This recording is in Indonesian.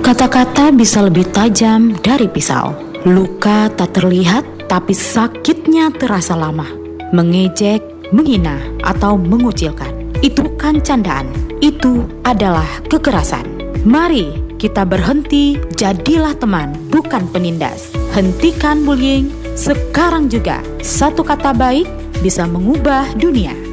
Kata-kata bisa lebih tajam dari pisau. Luka tak terlihat, tapi sakitnya terasa lama. Mengejek, menghina, atau mengucilkan. Itu bukan candaan. Itu adalah kekerasan. Mari kita berhenti, jadilah teman, bukan penindas. Hentikan bullying sekarang juga. Satu kata baik bisa mengubah dunia.